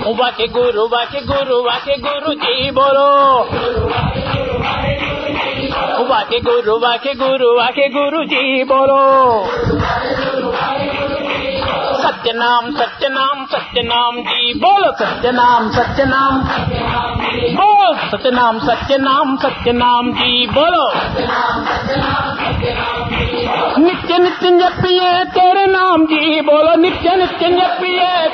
वाके गुरु जी बोलो वाके गुरु जी बोलो सत्यनाम सत्यनाम सत्यनाम जी बोलो सत्यनाम सत्यनाम बोल सत्यनाम सत्यनाम सत्यनाम जी बोलो नित्य नित्य जपिए तेरे नाम जी बोलो नित्य नित्य जपिए